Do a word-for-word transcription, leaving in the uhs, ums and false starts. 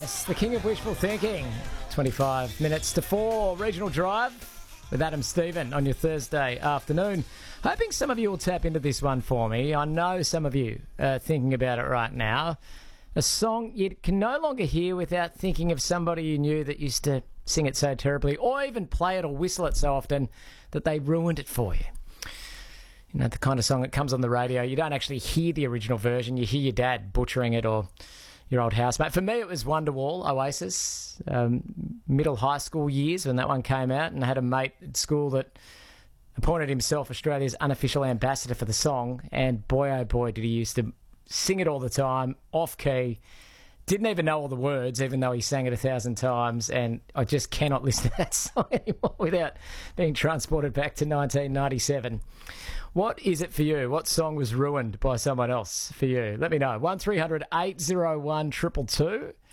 Yes, the king of wishful thinking. twenty-five minutes to four, Regional Drive with Adam Stephen on your Thursday afternoon. Hoping some of you will tap into this one for me. I know some of you are thinking about it right now. A song you can no longer hear without thinking of somebody you knew that used to sing it so terribly, or even play it or whistle it so often that they ruined it for you. You know, the kind of song that comes on the radio, you don't actually hear the original version, you hear your dad butchering it or your old housemate. For me, it was Wonderwall, Oasis, um, middle high school years when that one came out, and I had a mate at school that appointed himself Australia's unofficial ambassador for the song, and boy, oh boy, did he used to sing it all the time, off-key, didn't even know all the words, even though he sang it a thousand times, and I just cannot listen to that song anymore without being transported back to nineteen ninety-seven. What is it for you? What song was ruined by someone else for you? Let me know. one three hundred eight oh one two two two.